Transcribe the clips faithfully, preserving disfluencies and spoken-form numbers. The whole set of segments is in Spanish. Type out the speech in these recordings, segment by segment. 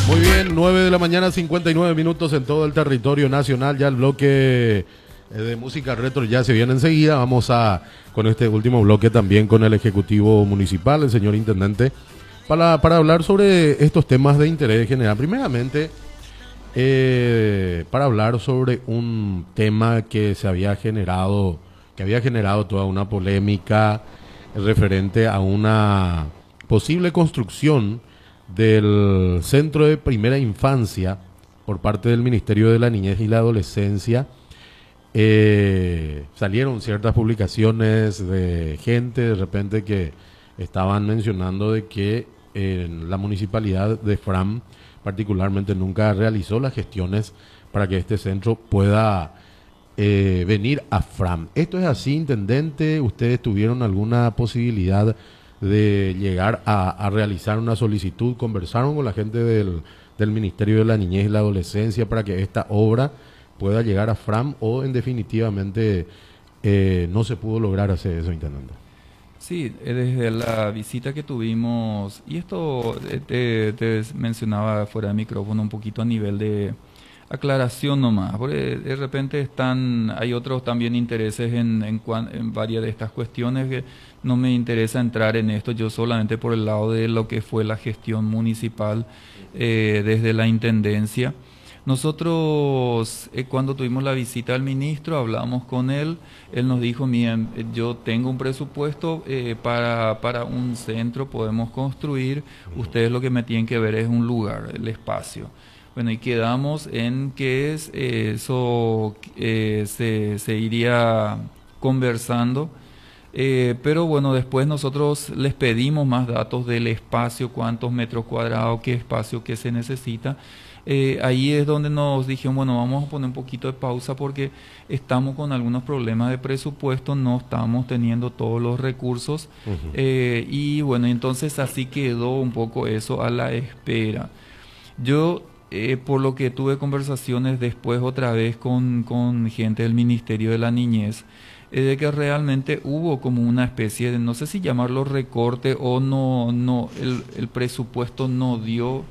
Muy bien, nueve de la mañana, cincuenta y nueve minutos en todo el territorio nacional. Ya el bloque eh, de música retro ya se viene enseguida. Vamos a con este último bloque también con el Ejecutivo Municipal, el señor Intendente, para, para hablar sobre estos temas de interés general. Primeramente, eh, para hablar sobre un tema que se había generado, que había generado toda una polémica referente a una posible construcción del Centro de Primera Infancia por parte del Ministerio de la Niñez y la Adolescencia. Eh, salieron ciertas publicaciones de gente de repente que estaban mencionando de que eh, la municipalidad de Fram particularmente nunca realizó las gestiones para que este centro pueda eh, venir a Fram. ¿Esto es así, intendente? ¿Ustedes tuvieron alguna posibilidad de llegar a, a realizar una solicitud? ¿Conversaron con la gente del, del Ministerio de la Niñez y la Adolescencia para que esta obra pueda llegar a Fram, o en definitivamente eh, no se pudo lograr hacer eso, intendente? Sí, desde la visita que tuvimos, y esto eh, te, te mencionaba fuera de micrófono un poquito a nivel de aclaración nomás, porque de repente están, hay otros también intereses en, en, en varias de estas cuestiones que no me interesa entrar en esto, yo solamente por el lado de lo que fue la gestión municipal eh, desde la Intendencia. Nosotros, eh, cuando tuvimos la visita al ministro, hablamos con él, él nos dijo, miren, yo tengo un presupuesto eh, para, para un centro, podemos construir, ustedes lo que me tienen que ver es un lugar, el espacio. Bueno, y quedamos en que es, eh, eso eh, se, se iría conversando, eh, pero bueno, después nosotros les pedimos más datos del espacio, cuántos metros cuadrados, qué espacio que se necesita. Eh, ahí es donde nos dijeron, bueno, vamos a poner un poquito de pausa porque estamos con algunos problemas de presupuesto, no estamos teniendo todos los recursos, uh-huh. eh, y bueno, entonces así quedó un poco eso a la espera. Yo, eh, por lo que tuve conversaciones después otra vez con, con gente del Ministerio de la Niñez, eh, de que realmente hubo como una especie de, no sé si llamarlo recorte o no, no el, el presupuesto no dio.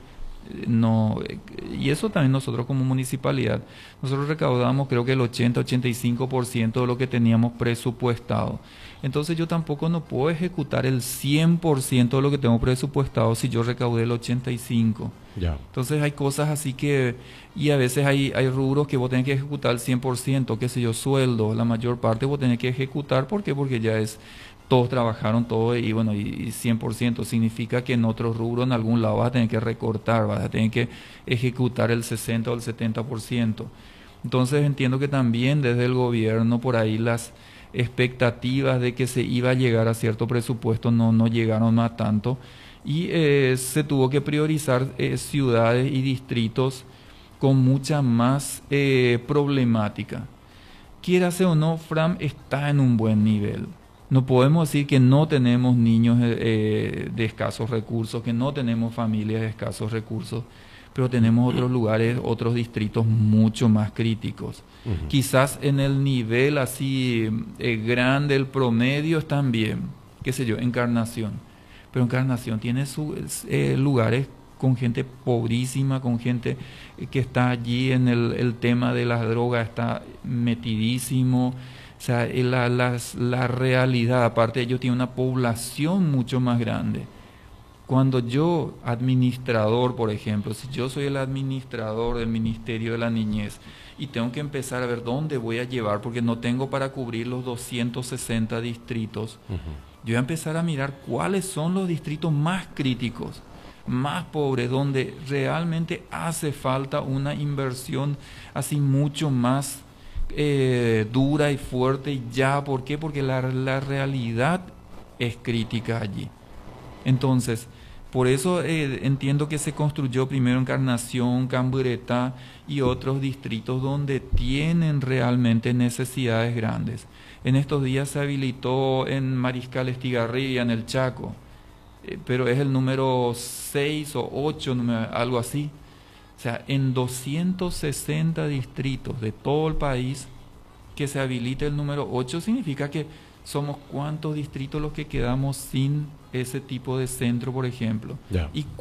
No, y eso también nosotros como municipalidad, nosotros recaudamos creo que el ochenta a ochenta y cinco por ciento de lo que teníamos presupuestado. Entonces yo tampoco no puedo ejecutar el cien por ciento de lo que tengo presupuestado si yo recaudé el ochenta y cinco por ciento. Ya. Entonces hay cosas así que, y a veces hay, hay rubros que vos tenés que ejecutar el cien por ciento, qué sé yo, sueldo, la mayor parte vos tenés que ejecutar. ¿Por qué? Porque ya es... todos trabajaron todo y bueno, y cien por ciento significa que en otros rubros en algún lado vas a tener que recortar, vas a tener que ejecutar el sesenta o el setenta por ciento. Entonces entiendo que también desde el gobierno por ahí las expectativas de que se iba a llegar a cierto presupuesto no, no llegaron a tanto, y eh, se tuvo que priorizar eh, ciudades y distritos con mucha más eh, problemática. Quiérase o no, Fram está en un buen nivel. No podemos decir que no tenemos niños eh, de escasos recursos, que no tenemos familias de escasos recursos, pero tenemos otros lugares, otros distritos mucho más críticos. Uh-huh. Quizás en el nivel así eh, grande, el promedio están bien, qué sé yo, Encarnación. Pero Encarnación tiene sus eh, lugares con gente pobrísima, con gente que está allí en el, el tema de las drogas, está metidísimo. O sea, la, la, la realidad, aparte ellos tienen una población mucho más grande. Cuando yo, administrador, por ejemplo, si yo soy el administrador del Ministerio de la Niñez y tengo que empezar a ver dónde voy a llevar, porque no tengo para cubrir los doscientos sesenta distritos, uh-huh. yo voy a empezar a mirar cuáles son los distritos más críticos, más pobres, donde realmente hace falta una inversión así mucho más Eh, dura y fuerte y ya. ¿Por qué? Porque la, la realidad es crítica allí. Entonces, por eso eh, entiendo que se construyó primero Encarnación, Camburetá y otros distritos donde tienen realmente necesidades grandes. En estos días se habilitó en Mariscal Estigarribia, en el Chaco, eh, pero es el número seis o ocho, algo así. O sea, en doscientos sesenta distritos de todo el país que se habilite el número ocho significa que somos cuántos distritos los que quedamos sin ese tipo de centro, por ejemplo. Yeah. Y